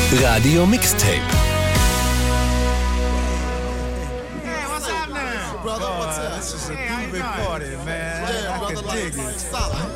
Radio Mixtape. Brother, what's up? This is a groovy party, man. Yeah, I brother, can dig like it. solid.